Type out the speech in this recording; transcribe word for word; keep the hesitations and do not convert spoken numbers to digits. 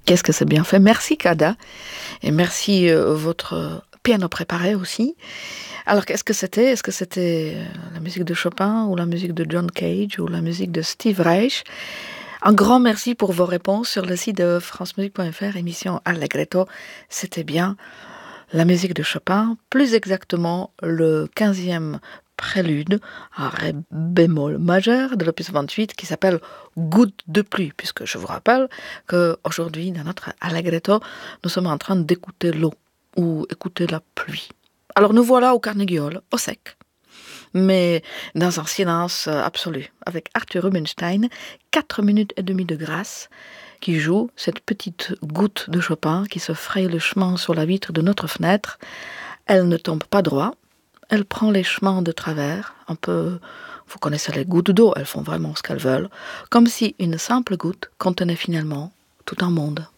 Qu'est-ce que c'est bien fait. Merci Kada et merci euh, votre piano préparé aussi. Alors qu'est-ce que c'était? Est-ce que c'était euh, la musique de Chopin ou la musique de John Cage ou la musique de Steve Reich? Un grand merci pour vos réponses sur le site de francemusique point f r, émission Allegretto. C'était bien la musique de Chopin, plus exactement le quinzième prélude à ré bémol majeur de l'opus vingt-huit qui s'appelle Goutte de pluie, puisque je vous rappelle qu'aujourd'hui, dans notre Allegretto, nous sommes en train d'écouter l'eau ou écouter la pluie. Alors nous voilà au Carnegie Hall, au sec, mais dans un silence absolu, avec Arthur Rubinstein, quatre minutes et demie de grâce, qui joue cette petite goutte de Chopin qui se fraye le chemin sur la vitre de notre fenêtre. Elle ne tombe pas droit, elle prend les chemins de travers, un peu, vous connaissez les gouttes d'eau, elles font vraiment ce qu'elles veulent, comme si une simple goutte contenait finalement tout un monde.